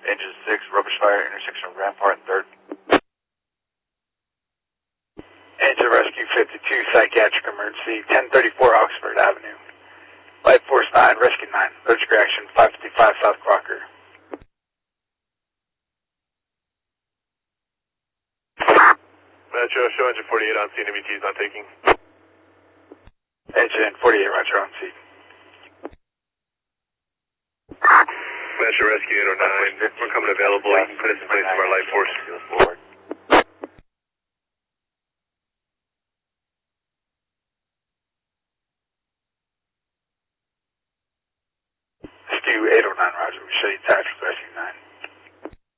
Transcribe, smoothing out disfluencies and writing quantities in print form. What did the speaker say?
Engine 6, rubbish fire, intersection of Rampart and 3rd. Engine Rescue 52, psychiatric emergency, 1034 Oxford Avenue. Light Force 9, Rescue 9, allergic reaction, 555 South Crocker. Metro, show engine 48 on scene, MBT is not taking. Engine 48, roger, on scene. Metro Rescue 809, we're coming available. You can put us in place of our Light Force. Stu 809, roger, we show you tax rescue